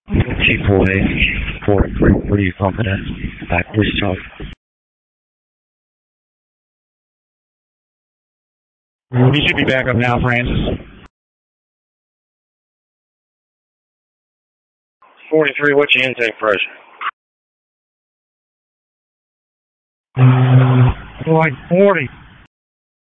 T4A, where are you pumping at? Back discharge. You should be back up now, Francis. 43, what's your intake pressure? Like 40.